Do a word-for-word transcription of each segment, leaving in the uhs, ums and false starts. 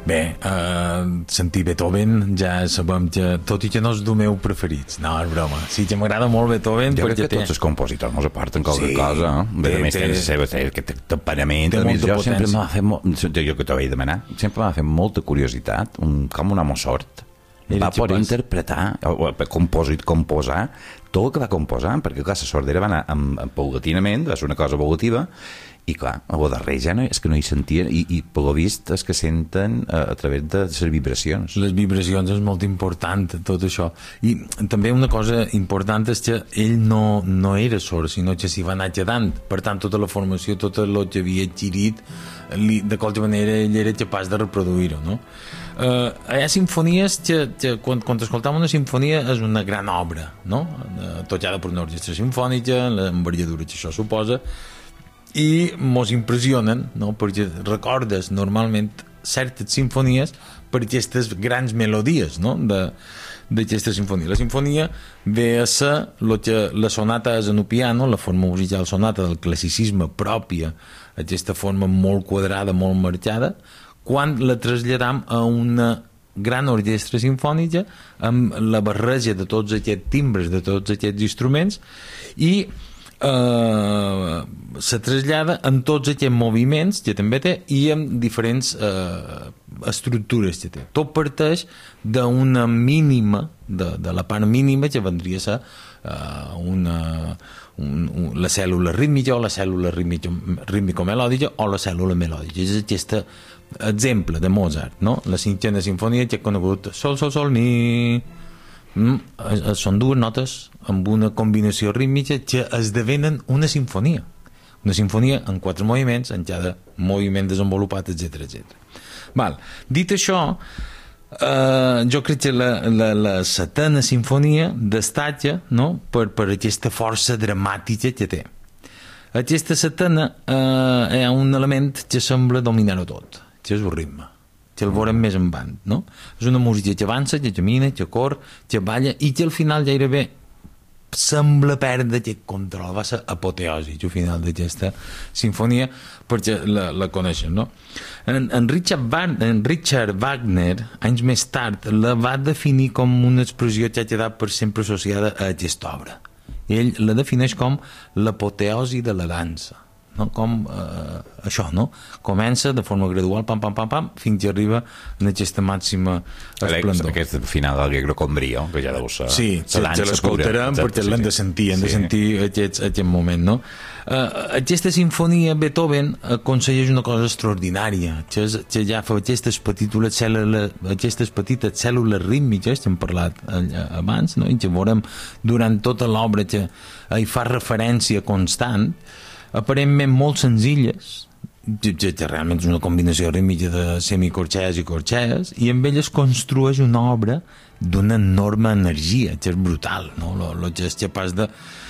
Bé, uh, sentir Beethoven ja sabem que, tot i que no és dels meus preferits, no, és broma, sí que m'agrada molt Beethoven. Jo crec que té... tots els compositors mos aporten qualque sí, cosa, eh? Bé, té, a més té, té, té, té aquest temperament, té molta jo sempre potència. m'ha fet molt, jo que t'ho vaig demanar, sempre m'ha fet molta curiositat, un, com un home sort, va poder interpretar, o, o, composit, composar tot el que va composar, perquè clar, la sordera va anar amb, amb paulatinament, va ser una cosa evolutiva, i clar, a lo darrer ja no, és que no hi sentien, i, i per lo vist és que senten a, a través de les vibracions. Les vibracions és molt important, tot això. I també una cosa important és que ell no, no era sord, sinó que s'hi va anar quedant. Per tant, tota la formació, tot el que havia adquirit, li, de qualque manera ell era capaç de reproduir-ho, no? Uh, hi ha sinfonies que, que quan, quan escoltam una sinfonia és una gran obra, no? Uh, tocada per una orquestra sinfònica, l'envergadura que això suposa, i mos impressionen, no? Perquè recordes normalment certes sinfonies per aquestes grans melodies, no? d'aquesta sinfonia. La sinfonia ve a ser lo que la sonata és en un piano, la forma musical sonata del classicisme pròpia, aquesta forma molt quadrada, molt marcada, quan la traslladam a una gran orquestra sinfònica amb la barreja de tots aquests timbres, de tots aquests instruments, i Uh, se trasllada en tots aquests moviments que també té i amb diferents uh, estructures que té. Tot parteix d'una mínima, de, de la part mínima que vendria a ser uh, una, un, un, la cèl·lula rítmica o la cèl·lula rítmico-melòdica o la cèl·lula melòdica. És aquest exemple de Mozart, no? La cinquena sinfonia que he conegut sol, sol, sol, mi... Mm, són dues notes amb una combinació rítmica que esdevenen una sinfonia una sinfonia en quatre moviments, en cada moviment desenvolupat, etcètera, etcètera. Val. Dit això, eh, jo crec que la, la, la setena sinfonia destaca, no?, per, per aquesta força dramàtica que té. Aquesta setena eh, hi ha un element que sembla dominar-ho tot, que és el ritme, que el veurem més en band, no? És una música que avança, que camina, que cor, que balla, i que al final gairebé sembla perdre aquest control. Va ser apoteòsic al final d'aquesta sinfonia, perquè la, la coneixen, no? En, en, Richard Wagner, en Richard Wagner, anys més tard, la va definir com una expressió que ha quedat per sempre associada a aquesta obra. Ell la defineix com l'apoteosi de la dansa, no? Com eh, això, no? Comença de forma gradual, pam, pam, pam, pam, fins que arriba en aquesta màxima esplendor. Aquest final del Allegro con brio, que ja deu ser... Sí, sí, ja l'escoltarem perquè l'hem de sentir, hem sí. de sentir aquest, aquest moment, no? Uh, aquesta sinfonia, Beethoven aconsegueix una cosa extraordinària, que, és, que ja fa aquestes petites cèl·lules, aquestes petites cèl·lules rítmiques que hem parlat abans, no? I que veurem durant tota l'obra que hi fa referència constant, aparentment molt senzilles, que, que realment és una combinació rítmica de semicorxees i corxees, i amb elles construeix una obra d'una enorme energia, que és brutal, no? Lo, lo que és capaç de...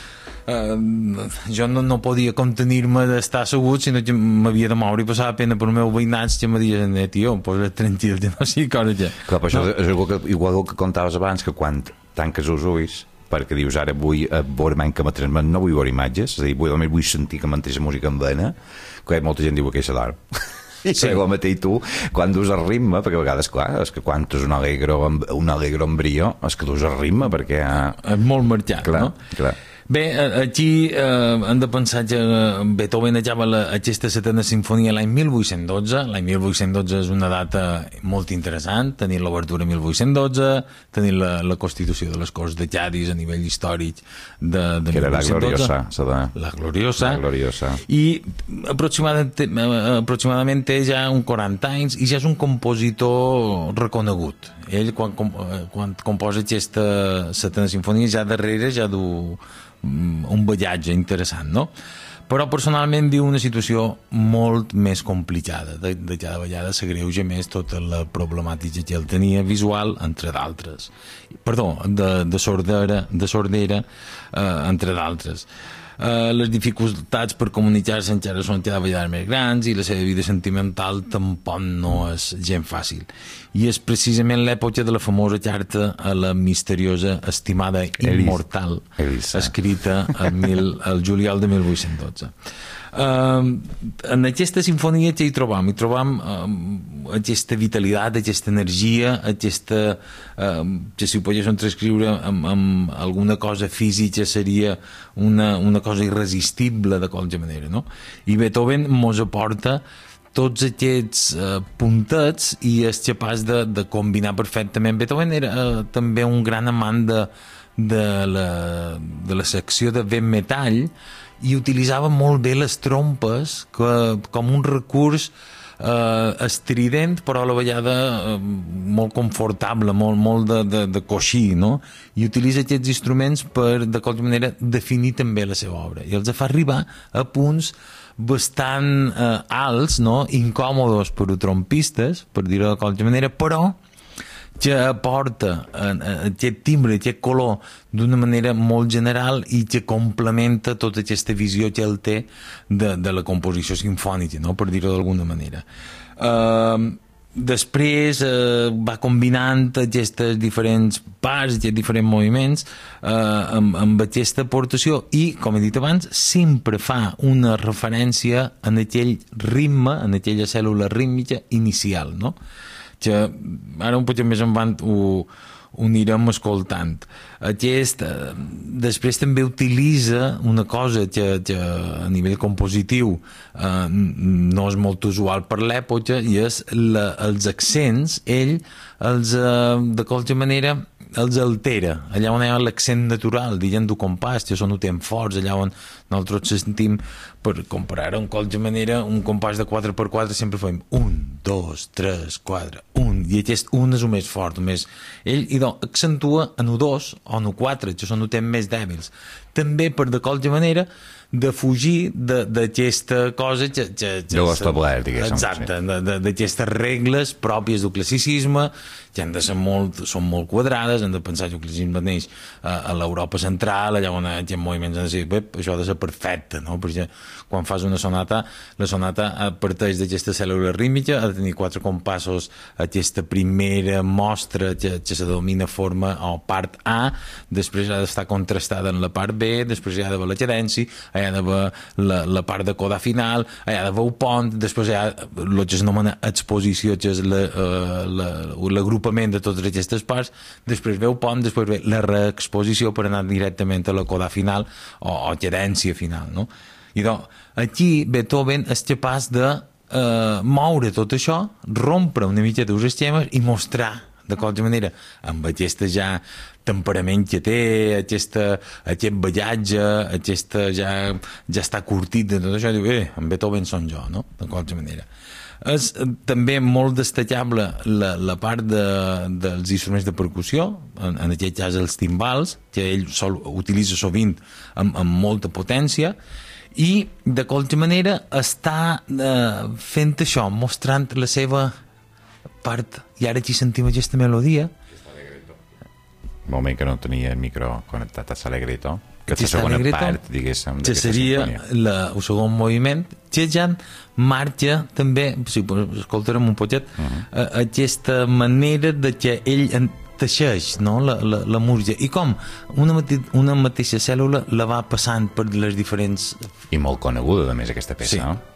Uh, jo no, no podia contenir-me d'estar assegut, sinó que m'havia de moure i passava pena per meus veïnats que me diuen, eh, tio, posa't tranquil, que no sigui cosa ja. Clar, però això no? és igual que, igual que contaves abans, que quan tanques els ulls, perquè dius, ara vull veure que me transmet, no vull veure imatges, és a dir, vull, només vull sentir que m'entrés música en vena, que molta gent diu que és l'art. I sí. El mateix tu, quan dus el ritme, perquè a vegades, clar, és que quan és un alegro, un alegro en brio, és que dus el ritme, perquè... És molt marcat, clar, no? Clar. Bé, aquí eh, hem de pensar que Beethoven acaba la, aquesta setena sinfonia l'any mil vuit-cents dotze. L'any mil vuit-cents dotze és una data molt interessant, tenir l'obertura mil vuit-cents dotze, tenir la, la constitució de les Corts de Cadis a nivell històric de, de que era mil vuit-cents dotze. La gloriosa. La gloriosa. La gloriosa. I aproximadament, aproximadament té ja uns quaranta anys i ja és un compositor reconegut. Ell, quan, quan composa aquesta setena sinfonia, ja darrere ja du un ballatge interessant, no? Però personalment viu una situació molt més complicada. De, de cada vegada s'agreuja més tota la problemàtica que ell tenia visual, entre d'altres. Perdó, de, de sordera, de sordera eh, entre d'altres. Uh, les dificultats per comunicar-se encara són cada vegada més grans i la seva vida sentimental tampoc no és gens fàcil. I és precisament l'època de la famosa carta a la misteriosa estimada immortal, Elisa. escrita el, mil, el juliol de mil vuit-cents dotze. Uh, en aquesta sinfonia que hi trobam? Hi trobam uh, aquesta vitalitat, aquesta energia, aquesta, uh, que si ho poguéssim transcriure amb, amb alguna cosa física seria una, una cosa irresistible de qualsevol manera, no? I Beethoven mos aporta tots aquests uh, puntets i és capaç de, de combinar perfectament. Beethoven era uh, també un gran amant de, de, la, de la secció de vent metall i utilitzava molt bé les trompes que, com un recurs eh, estrident però a la vegada eh, molt confortable, molt, molt de, de, de coixí, no? I utilitza aquests instruments per de qualsevol manera definir també la seva obra i els fa arribar a punts bastant eh, alts, no? Incòmodos per a trompistes, per dir-ho de qualsevol manera, però que aporta aquest timbre, aquest color d'una manera molt general i que complementa tota aquesta visió que ell té de, de la composició sinfònica, no? Per dir-ho d'alguna manera. Uh, després uh, va combinant aquestes diferents parts, aquests diferents moviments uh, amb, amb aquesta aportació i, com he dit abans, sempre fa una referència en aquell ritme, en aquella cèl·lula rítmica inicial, no? Que ara un poc més endavant ho, ho anirem escoltant. Aquest, eh, després també utilitza una cosa que, que a nivell compositiu eh, no és molt usual per l'època i és la, els accents, ell els, eh, de qualsevol manera els altera, allà on hi ha l'accent natural, diguem du compàs, que són temps forts, allà on nosaltres sentim, per comparar en qualsevol manera, un compàs de quatre per quatre sempre fem un, dos, tres, quatre, un, i aquest un és el més fort, el més... ell i doncs, accentua en el dos o en el quatre, que són els temps més dèbils, també per de qualsevol manera de fugir d'aquesta cosa que, que, que de l'establert, diguéssim. Exacte, sí. D'aquestes regles pròpies del classicisme que han de ser molt, són molt quadrades, hem de pensar que el classicisme neix a, a l'Europa central, allà on hi ha moviments han de dir, això ha de ser perfecte, no? Perquè quan fas una sonata, la sonata parteix d'aquesta cèl·lula rítmica, ha de tenir quatre compassos, aquesta primera mostra que, que se domina forma o part A, després ha d'estar contrastada en la part B, després hi ha d'haver la cadència, hi ha d'haver la, la part de coda final, hi ha d'haver el pont, després hi ha el que s'anomena exposició, que és l'agrupament de totes aquestes parts, després ve el pont, després ve la reexposició per anar directament a la coda final o, o cadència final, no? I doncs, aquí Beethoven és capaç de eh, moure tot això, rompre una mica dels esquemes i mostrar de qualsevol manera, amb aquesta ja temperament que té, aquesta, aquest ballatge, aquesta ja, ja està curtit de tot això, diu, eh, en Beethoven són jo, no? De qualsevol manera. És també molt destacable la, la part de, dels instruments de percussió, en, en aquest cas els timbals, que ell sol, utilitza sovint amb, amb molta potència, i de qualsevol manera està eh, fent això, mostrant la seva part, i ara aquí sentim aquesta melodia. Un moment que no tenia el micro connectat a l'Allegretto, que és la segona part, diguéssim, que seria la, el segon moviment, que ja marxa també, si escoltarem un poquet, uh -huh. aquesta manera de que ell teixeix, no? la, la, la música, i com una, mate, una mateixa cèl·lula la va passant per les diferents... I molt coneguda, a més, aquesta peça, sí. no?